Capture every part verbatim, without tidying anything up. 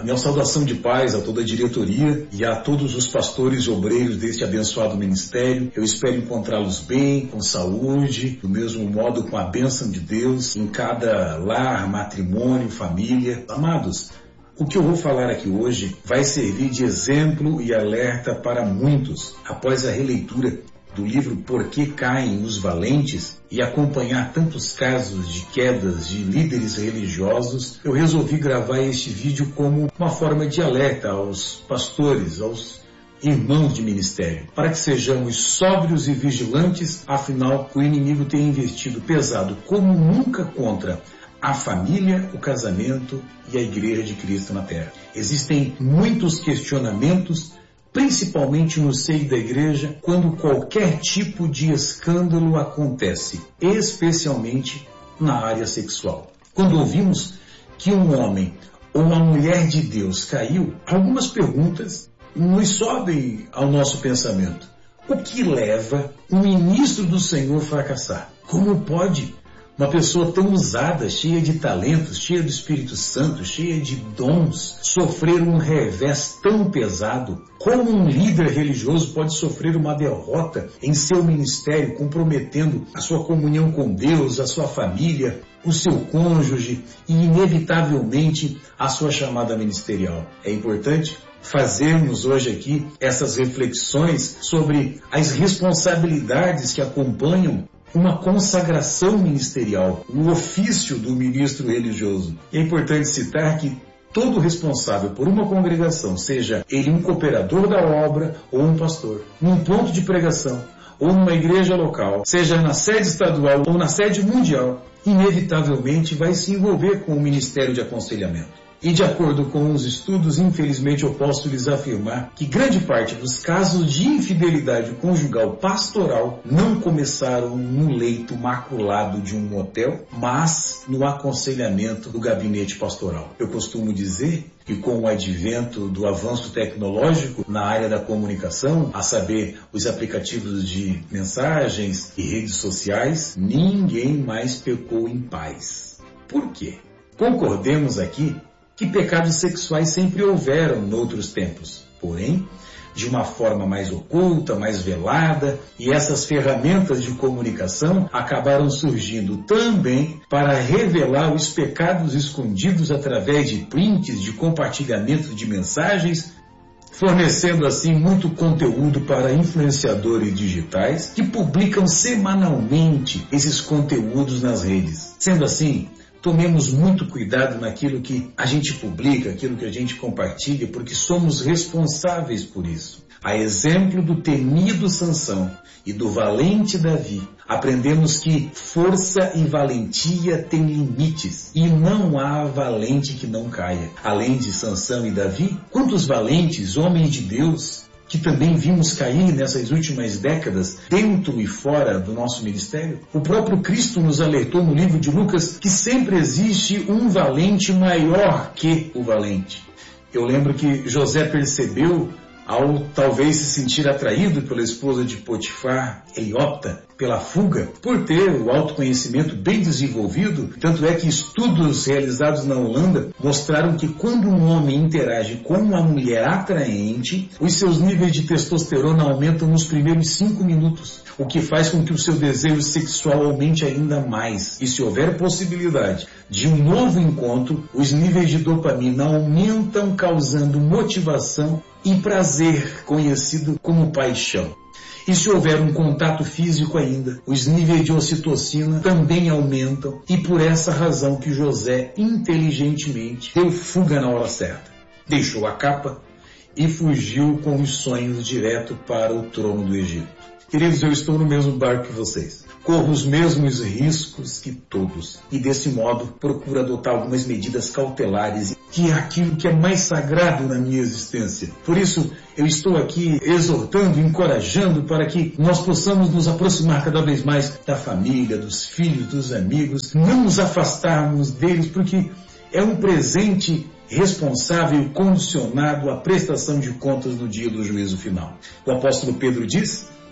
minha saudação de paz a toda a diretoria e a todos os pastores e obreiros deste abençoado ministério. Eu espero encontrá-los bem, com saúde, do mesmo modo com a bênção de Deus em cada lar, matrimônio, família. Amados, o que eu vou falar aqui hoje vai servir de exemplo e alerta para muitos. Após a releitura do livro Por que Caem os Valentes e acompanhar tantos casos de quedas de líderes religiosos, eu resolvi gravar este vídeo como uma forma de alerta aos pastores, aos irmãos de ministério, para que sejamos sóbrios e vigilantes, afinal o inimigo tem investido pesado como nunca contra a família, o casamento e a igreja de Cristo na terra. Existem muitos questionamentos, principalmente no seio da igreja, quando qualquer tipo de escândalo acontece, especialmente na área sexual. Quando ouvimos que um homem ou uma mulher de Deus caiu, algumas perguntas nos sobem ao nosso pensamento. O que leva um ministro do Senhor a fracassar? Como pode uma pessoa tão usada, cheia de talentos, cheia do Espírito Santo, cheia de dons, sofrer um revés tão pesado? Como um líder religioso pode sofrer uma derrota em seu ministério, comprometendo a sua comunhão com Deus, a sua família, o seu cônjuge e, inevitavelmente, a sua chamada ministerial? É importante fazermos hoje aqui essas reflexões sobre as responsabilidades que acompanham uma consagração ministerial, o ofício do ministro religioso. E é importante citar que todo responsável por uma congregação, seja ele um cooperador da obra ou um pastor, num ponto de pregação ou numa igreja local, seja na sede estadual ou na sede mundial, inevitavelmente vai se envolver com o ministério de aconselhamento. E de acordo com os estudos, infelizmente eu posso lhes afirmar que grande parte dos casos de infidelidade conjugal pastoral não começaram no leito maculado de um motel, mas no aconselhamento do gabinete pastoral. Eu costumo dizer que com o advento do avanço tecnológico na área da comunicação, a saber, os aplicativos de mensagens e redes sociais, ninguém mais pecou em paz. Por quê? Concordemos aqui que pecados sexuais sempre houveram noutros tempos, porém, de uma forma mais oculta, mais velada, e essas ferramentas de comunicação acabaram surgindo também para revelar os pecados escondidos através de prints, de compartilhamento de mensagens, fornecendo assim muito conteúdo para influenciadores digitais que publicam semanalmente esses conteúdos nas redes. Sendo assim, tomemos muito cuidado naquilo que a gente publica, aquilo que a gente compartilha, porque somos responsáveis por isso. A exemplo do temido Sansão e do valente Davi, aprendemos que força e valentia têm limites e não há valente que não caia. Além de Sansão e Davi, quantos valentes, homens de Deus, que também vimos cair nessas últimas décadas, dentro e fora do nosso ministério? O próprio Cristo nos alertou no livro de Lucas que sempre existe um valente maior que o valente. Eu lembro que José percebeu, ao talvez se sentir atraído pela esposa de Potifar, ele opta pela fuga, por ter o autoconhecimento bem desenvolvido. Tanto é que estudos realizados na Holanda mostraram que quando um homem interage com uma mulher atraente, os seus níveis de testosterona aumentam nos primeiros cinco minutos, o que faz com que o seu desejo sexual aumente ainda mais. E se houver possibilidade de um novo encontro, os níveis de dopamina aumentam, causando motivação e prazer, conhecido como paixão. E se houver um contato físico ainda, os níveis de ocitocina também aumentam, e por essa razão que José inteligentemente deu fuga na hora certa. Deixou a capa e fugiu com os sonhos direto para o trono do Egito. Queridos, eu estou no mesmo barco que vocês. Corro os mesmos riscos que todos. E desse modo, procuro adotar algumas medidas cautelares, que é aquilo que é mais sagrado na minha existência. Por isso, eu estou aqui exortando, encorajando para que nós possamos nos aproximar cada vez mais da família, dos filhos, dos amigos, não nos afastarmos deles, porque é um presente responsável e condicionado à prestação de contas no dia do juízo final. O apóstolo Pedro diz: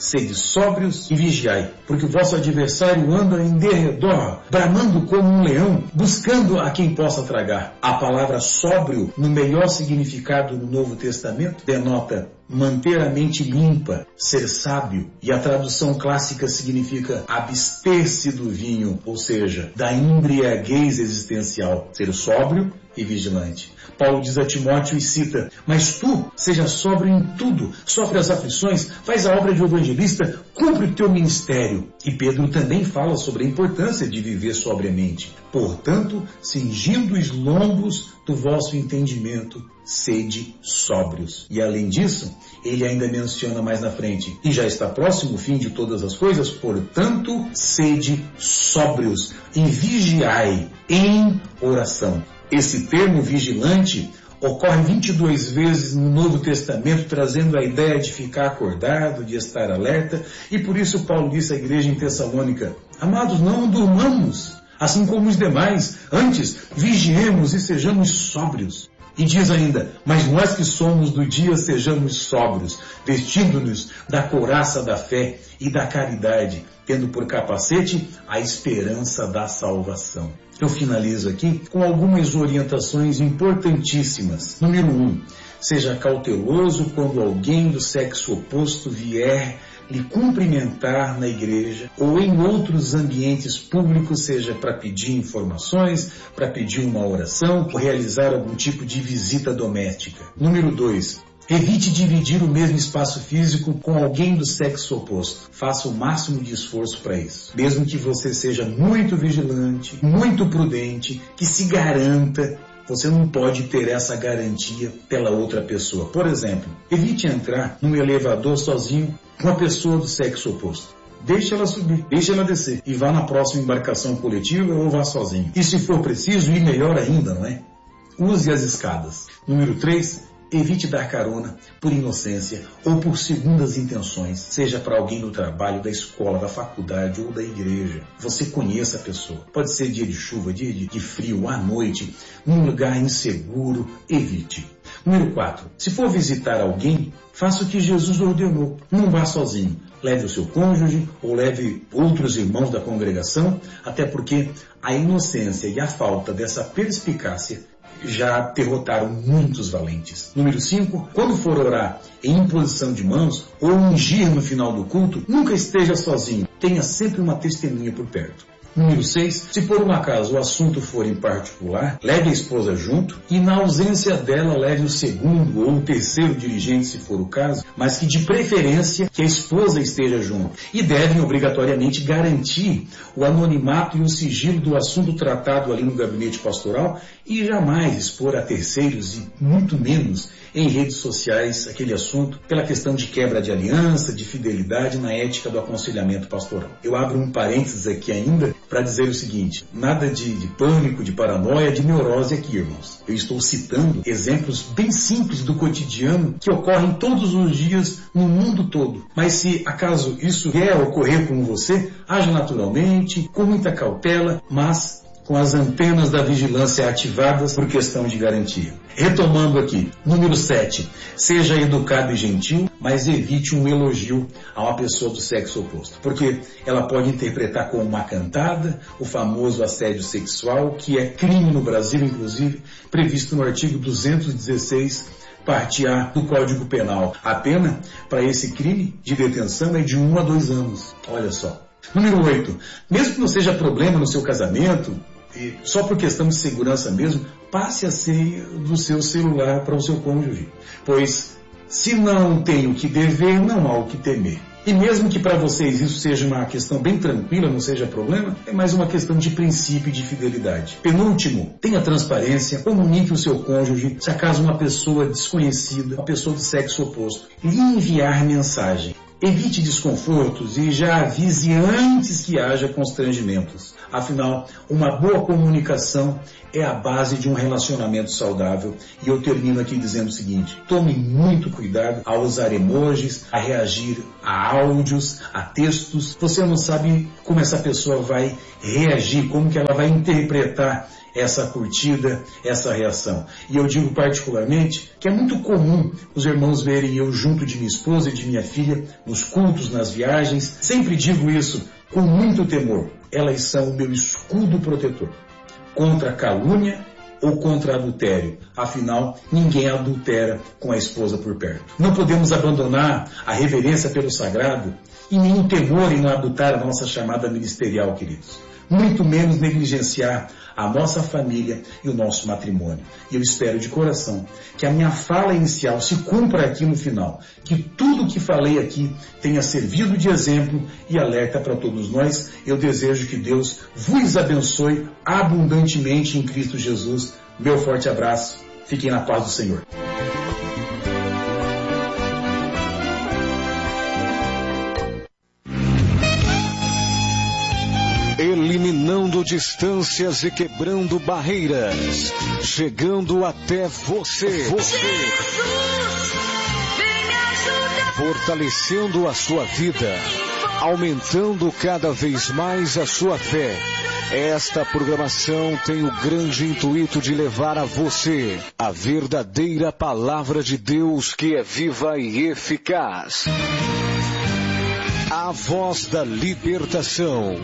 sede sóbrios e vigiai, porque o vosso adversário anda em derredor, bramando como um leão, buscando a quem possa tragar. A palavra sóbrio, no melhor significado no Novo Testamento, denota manter a mente limpa, ser sábio, e a tradução clássica significa abster-se do vinho, ou seja, da embriaguez existencial, ser sóbrio e vigilante. Paulo diz a Timóteo e cita: mas tu, seja sóbrio em tudo, sofre as aflições, faz a obra de evangelista, cumpre o teu ministério. E Pedro também fala sobre a importância de viver sobriamente. Portanto, cingindo os lombos do vosso entendimento, sede sóbrios. E além disso, ele ainda menciona mais na frente: e já está próximo o fim de todas as coisas, portanto, sede sóbrios e vigiai em oração. Esse termo vigilante ocorre vinte e duas vezes no Novo Testamento, trazendo a ideia de ficar acordado, de estar alerta, e por isso Paulo disse à igreja em Tessalônica: amados, não durmamos, assim como os demais, antes vigiemos e sejamos sóbrios. E diz ainda: mas nós que somos do dia sejamos sóbrios, vestindo-nos da couraça da fé e da caridade, tendo por capacete a esperança da salvação. Eu finalizo aqui com algumas orientações importantíssimas. Número um, seja cauteloso quando alguém do sexo oposto vier lhe cumprimentar na igreja ou em outros ambientes públicos, seja para pedir informações, para pedir uma oração ou realizar algum tipo de visita doméstica. Número dois, evite dividir o mesmo espaço físico com alguém do sexo oposto. Faça o máximo de esforço para isso. Mesmo que você seja muito vigilante, muito prudente, que se garanta, você não pode ter essa garantia pela outra pessoa. Por exemplo, evite entrar num elevador sozinho com uma pessoa do sexo oposto. Deixe ela subir, deixe ela descer e vá na próxima embarcação coletiva ou vá sozinho. E se for preciso, e melhor ainda, não é? Use as escadas. Número três, evite dar carona por inocência ou por segundas intenções, seja para alguém do trabalho, da escola, da faculdade ou da igreja. Você conheça a pessoa. Pode ser dia de chuva, dia de frio, à noite, num lugar inseguro, evite. Número quatro, se for visitar alguém, faça o que Jesus ordenou. Não vá sozinho. Leve o seu cônjuge ou leve outros irmãos da congregação, até porque a inocência e a falta dessa perspicácia já derrotaram muitos valentes. Número cinco, quando for orar em imposição de mãos ou ungir no final do culto, nunca esteja sozinho. Tenha sempre uma testemunha por perto. Número seis, se por um acaso o assunto for em particular, leve a esposa junto e na ausência dela leve o segundo ou o terceiro dirigente, se for o caso, mas que de preferência que a esposa esteja junto. E devem obrigatoriamente garantir o anonimato e o sigilo do assunto tratado ali no gabinete pastoral e jamais expor a terceiros e muito menos em redes sociais aquele assunto pela questão de quebra de aliança, de fidelidade na ética do aconselhamento pastoral. Eu abro um parênteses aqui ainda para dizer o seguinte: nada de, de pânico, de paranoia, de neurose aqui, irmãos. Eu estou citando exemplos bem simples do cotidiano que ocorrem todos os dias no mundo todo. Mas se acaso isso vier a ocorrer com você, haja naturalmente, com muita cautela, mas com as antenas da vigilância ativadas por questão de garantia. Retomando aqui, número sete, seja educado e gentil, mas evite um elogio a uma pessoa do sexo oposto, porque ela pode interpretar como uma cantada o famoso assédio sexual, que é crime no Brasil, inclusive, previsto no artigo duzentos e dezesseis, parte A do Código Penal. A pena para esse crime de detenção é de um a dois anos. Olha só. Número oito, mesmo que não seja problema no seu casamento, e só por questão de segurança mesmo, passe a senha do seu celular para o seu cônjuge. Pois, se não tem o que dever, não há o que temer. E mesmo que para vocês isso seja uma questão bem tranquila, não seja problema, é mais uma questão de princípio e de fidelidade. Penúltimo, tenha transparência, comunique o seu cônjuge, se acaso uma pessoa desconhecida, uma pessoa do sexo oposto, lhe enviar mensagem. Evite desconfortos e já avise antes que haja constrangimentos. Afinal, uma boa comunicação é a base de um relacionamento saudável. E eu termino aqui dizendo o seguinte: tome muito cuidado ao usar emojis, a reagir a áudios, a textos. Você não sabe como essa pessoa vai reagir, como que ela vai interpretar essa curtida, essa reação. E eu digo particularmente que é muito comum os irmãos verem eu junto de minha esposa e de minha filha nos cultos, nas viagens. Sempre digo isso com muito temor. Elas são o meu escudo protetor contra a calúnia ou contra adultério. Afinal, ninguém adultera com a esposa por perto. Não podemos abandonar a reverência pelo sagrado e nenhum temor em não adultar a nossa chamada ministerial, queridos. Muito menos negligenciar a nossa família e o nosso matrimônio. E eu espero de coração que a minha fala inicial se cumpra aqui no final, que tudo que falei aqui tenha servido de exemplo e alerta para todos nós. Eu desejo que Deus vos abençoe abundantemente em Cristo Jesus. Meu forte abraço. Fiquem na paz do Senhor. Eliminando distâncias e quebrando barreiras, chegando até você, você. Jesus, vem me ajudar. Fortalecendo a sua vida, aumentando cada vez mais a sua fé. Esta programação tem o grande intuito de levar a você a verdadeira palavra de Deus, que é viva e eficaz. A voz da libertação.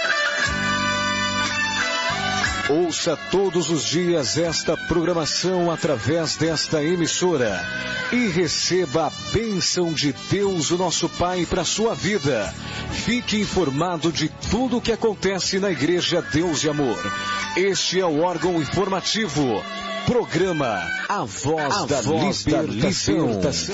Ouça todos os dias esta programação através desta emissora e receba a bênção de Deus, o nosso Pai, para a sua vida. Fique informado de tudo o que acontece na Igreja Deus e Amor. Este é o órgão informativo. Programa A Voz, a da, voz libertação. da Libertação.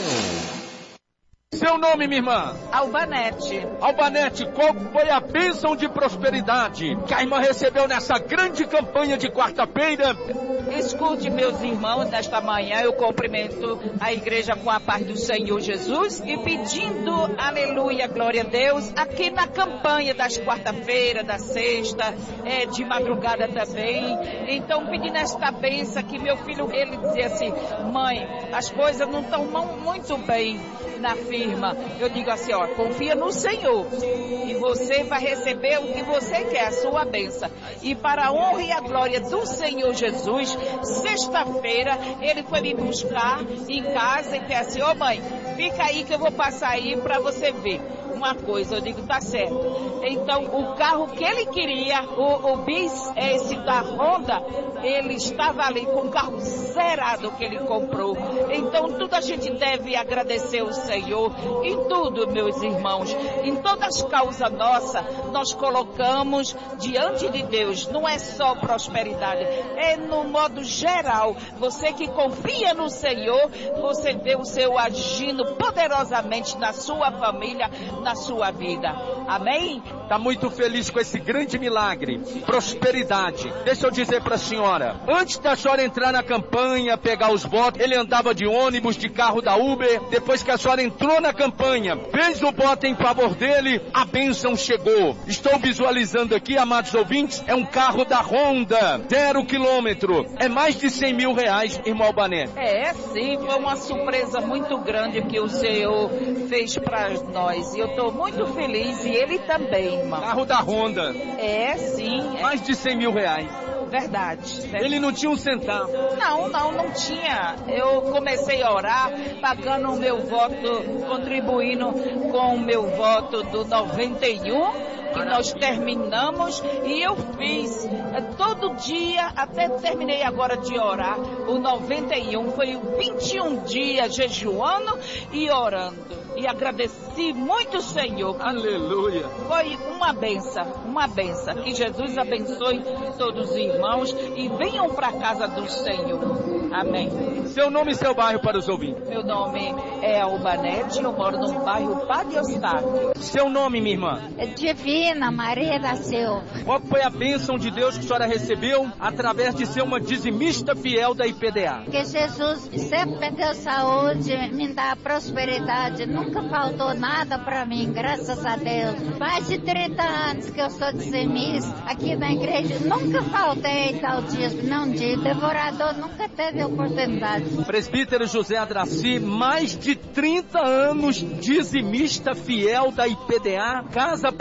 Seu nome, minha irmã? Albanete. Albanete, qual foi a bênção de prosperidade que a irmã recebeu nessa grande campanha de quarta-feira? Escute, meus irmãos, nesta manhã eu cumprimento a igreja com a paz do Senhor Jesus e pedindo, aleluia, glória a Deus, aqui na campanha das quarta-feira, da sexta, é, de madrugada também. Então, pedindo esta bênção que meu filho, ele dizia assim, mãe, as coisas não estão muito bem na firma. Eu digo assim, ó, confia no Senhor e você vai receber o que você quer, a sua bênção. E para a honra e a glória do Senhor Jesus, sexta-feira ele foi me buscar em casa e disse assim, ô mãe, fica aí que eu vou passar aí para você ver uma coisa. Eu digo, tá certo. Então o carro que ele queria, o, o bis, esse da Honda, ele estava ali com o carro zerado que ele comprou. Então tudo a gente deve agradecer o Senhor. Em tudo, meus irmãos, em todas as causas nossas, nós colocamos diante de Deus. Não é só prosperidade, é no modo geral. Você que confia no Senhor, você vê o Senhor agindo poderosamente na sua família, na sua vida. Amém? Está muito feliz com esse grande milagre, prosperidade. Deixa eu dizer para a senhora, antes da senhora entrar na campanha, pegar os votos, ele andava de ônibus, de carro da Uber. Depois que a senhora entrou na campanha, fez o voto em favor dele, a bênção chegou. Estou visualizando aqui, amados ouvintes, é um carro da Honda, zero quilômetro, é mais de cem mil reais, irmão Albanete. É, sim, foi uma surpresa muito grande que o Senhor fez para nós. E eu estou muito feliz, e ele também, irmão. Carro da Honda. É, sim. É. Mais de cem mil reais. Verdade, verdade. Ele não tinha um centavo. Não, não, não tinha. Eu comecei a orar, pagando o meu voto, contribuindo com o meu voto do noventa e um. Que nós terminamos e eu fiz é, todo dia, até terminei agora de orar, o noventa e um, foi vinte e um dias jejuando e orando. E agradeci muito o Senhor. Aleluia. Foi uma benção, uma benção. Que Jesus abençoe todos os irmãos e venham para a casa do Senhor. Amém. Seu nome e seu bairro para os ouvintes. Meu nome é Albanete, eu moro no bairro Padre Eustáquio. Seu nome, minha irmã? É Divina Maria da Silva. Qual foi a bênção de Deus que a senhora recebeu através de ser uma dizimista fiel da I P D A? Que Jesus sempre me deu saúde, me dá prosperidade, nunca faltou nada para mim, graças a Deus. Mais de trinta anos que eu sou dizimista aqui na igreja, nunca faltei tal dia, não dia. Devorador nunca teve oportunidade. Presbítero José Adraci, mais de trinta anos dizimista fiel da I P D A, Casa Prosperar.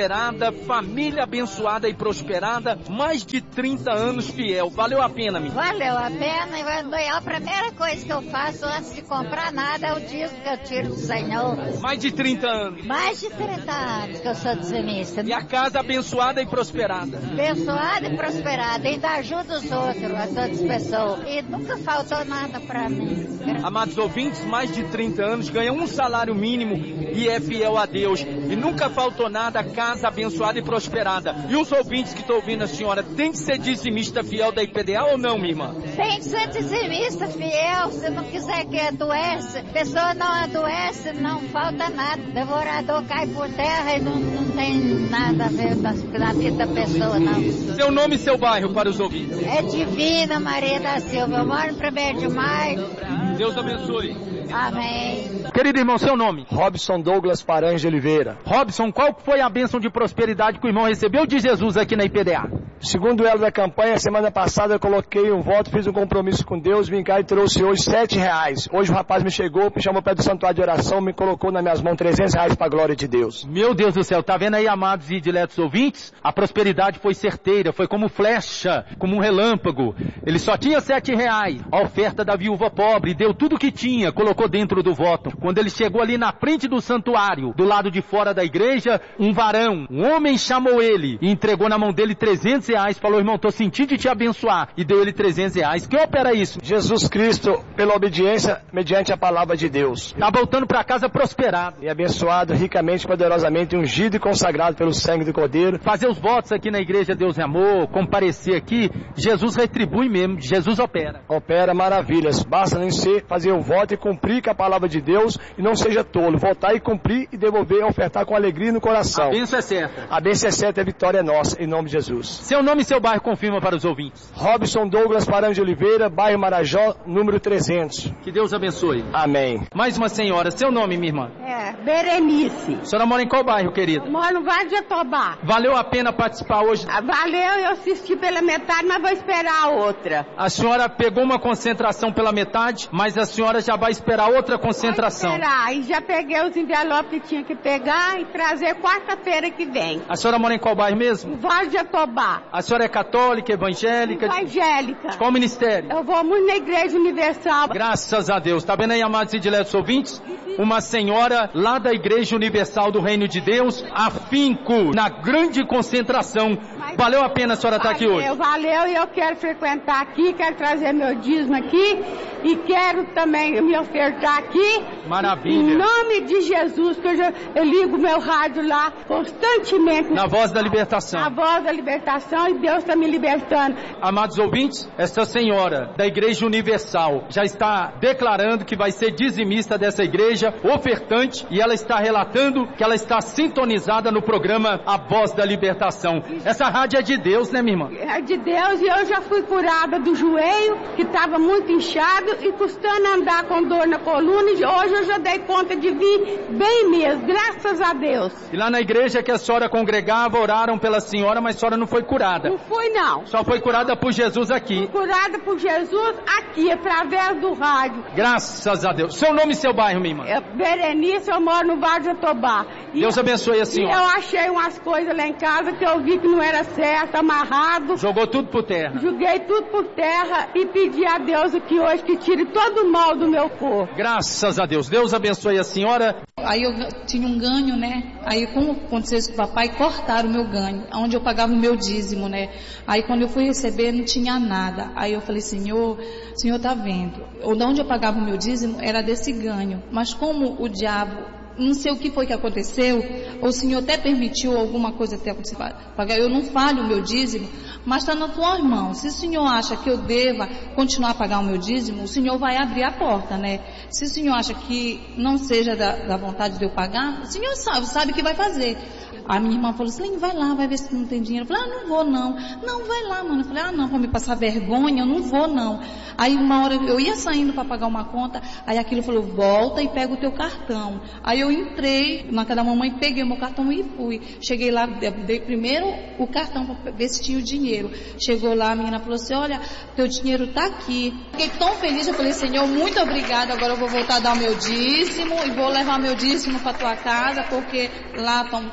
prosperada, família abençoada e prosperada, mais de trinta anos fiel. Valeu a pena, minha? Valeu a pena. E a primeira coisa que eu faço antes de comprar nada é o dízimo que eu tiro do Senhor. Mais de trinta anos. Mais de trinta anos que eu sou dizimista. E a casa abençoada e prosperada. Abençoada e prosperada. E ainda ajuda os outros, a todas as pessoas. E nunca faltou nada pra mim. Amados ouvintes, mais de trinta anos, ganha um salário mínimo e é fiel a Deus. E nunca faltou nada, casa abençoada e prosperada. E os ouvintes que estão ouvindo a senhora, tem que ser dizimista fiel da I P D A ou não, minha irmã? Tem que ser dizimista fiel. Se não quiser que adoece, pessoa não adoece, não falta nada. Devorador cai por terra e não, não tem nada a ver na vida da pessoa, não. Seu nome e seu bairro para os ouvintes? É Divina Maria da Silva. Eu moro no primeiro de maio. Deus abençoe. Amém. Querido irmão, seu nome? Robson Douglas Paranhos de Oliveira. Robson, qual foi a bênção de prosperidade que o irmão recebeu de Jesus aqui na I P D A? Segundo ela da campanha, semana passada eu coloquei um voto, fiz um compromisso com Deus, vim cá e trouxe hoje sete reais. Hoje o rapaz me chegou, me chamou perto do santuário de oração, me colocou nas minhas mãos trezentos reais para a glória de Deus. Meu Deus do céu, tá vendo aí, amados e diletos ouvintes? A prosperidade foi certeira, foi como flecha, como um relâmpago. Ele só tinha sete reais. A oferta da viúva pobre, deu tudo que tinha, colocou dentro do voto. Quando ele chegou ali na frente do santuário, do lado de fora da igreja, um varão, um homem chamou ele e entregou na mão dele trezentos reais, falou, irmão, tô sentindo de te abençoar, e deu ele trezentos reais. Que opera isso? Jesus Cristo, pela obediência, mediante a palavra de Deus. Tá voltando para casa prosperado. E abençoado ricamente, poderosamente, ungido e consagrado pelo sangue do Cordeiro. Fazer os votos aqui na igreja Deus é Amor, comparecer aqui, Jesus retribui mesmo, Jesus opera. Opera maravilhas, basta nem ser, fazer o voto e cumprir com a palavra de Deus, e não seja tolo, votar e cumprir e devolver, ofertar com alegria no coração. A bênção é certa. A bênção é certa, a vitória é nossa, em nome de Jesus. Seu nome e seu bairro confirma para os ouvintes. Robson Douglas Paranhos de Oliveira, bairro Marajó, número trezentos. Que Deus abençoe. Amém. Mais uma senhora, seu nome, minha irmã? É, Berenice. A senhora mora em qual bairro, querida? Moro no Vale de Jatobá. Valeu a pena participar hoje? Valeu, eu assisti pela metade, mas vou esperar a outra. A senhora pegou uma concentração pela metade, mas a senhora já vai esperar outra concentração. Vou esperar, e já peguei os envelopes que tinha que pegar e trazer quarta-feira que vem. A senhora mora em qual bairro mesmo? Vale de Jatobá. A senhora é católica, evangélica? Evangélica. Qual ministério? Eu vou muito na Igreja Universal. Graças a Deus. Tá vendo aí, amados e diletos ouvintes? Uma senhora lá da Igreja Universal do Reino de Deus, afinco, na grande concentração. Valeu a pena a senhora estar aqui hoje? Valeu, valeu, e eu quero frequentar aqui, quero trazer meu dízimo aqui e quero também me ofertar aqui. Maravilha. Em nome de Jesus, que eu, já, eu ligo meu rádio lá constantemente. Na Voz da Libertação. Na Voz da Libertação, e Deus está me libertando. Amados ouvintes, esta senhora da Igreja Universal já está declarando que vai ser dizimista dessa igreja, ofertante, e ela está relatando que ela está sintonizada no programa A Voz da Libertação. Essa rádio é de Deus, né, minha irmã? É de Deus, e eu já fui curada do joelho, que estava muito inchado e custando andar com dor na coluna, e hoje eu já dei conta de vir bem mesmo, graças a Deus. E lá na igreja que a senhora congregava, oraram pela senhora, mas a senhora não foi curada? Não fui, não. Só foi curada por Jesus aqui? Fui curada por Jesus aqui, através do rádio. Graças a Deus. Seu nome e seu bairro, minha irmã? É Berenice, eu moro no Vale de Jatobá. Deus abençoe a senhora. E eu achei umas coisas lá em casa que eu vi que não era certo, amarrado. Jogou tudo por terra. Joguei tudo por terra e pedi a Deus aqui hoje que tire todo o mal do meu corpo. Graças a Deus. Deus abençoe a senhora. Aí eu tinha um ganho, né? Aí como aconteceu isso com o papai, cortaram o meu ganho, onde eu pagava o meu dízimo, né? Aí quando eu fui receber, não tinha nada. Aí eu falei, Senhor, Senhor tá vendo. Onde eu pagava o meu dízimo era desse ganho. Mas como o diabo, não sei o que foi que aconteceu, ou o Senhor até permitiu alguma coisa ter acontecido, eu não falho o meu dízimo, mas está nas tuas mãos. Se o Senhor acha que eu deva continuar a pagar o meu dízimo, o Senhor vai abrir a porta, né? Se o Senhor acha que não seja da, da vontade de eu pagar, o Senhor sabe, sabe o que vai fazer. A minha irmã falou assim, vai lá, vai ver se não tem dinheiro. Eu falei, ah, não vou não. Não, vai lá, mano. Eu falei, ah, não, para me passar vergonha, eu não vou não. Aí uma hora eu ia saindo para pagar uma conta, aí aquilo falou, volta e pega o teu cartão. Aí eu entrei na casa da mamãe, peguei o meu cartão e fui. Cheguei lá, dei primeiro o cartão para ver se tinha o dinheiro. Chegou lá, a menina falou assim, olha, teu dinheiro tá aqui. Fiquei tão feliz, eu falei, Senhor, muito obrigada, agora eu vou voltar a dar o meu dízimo e vou levar meu dízimo para tua casa, porque lá a gente está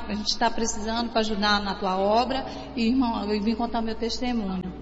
está precisando para ajudar na tua obra. E, irmão, eu vim contar meu testemunho.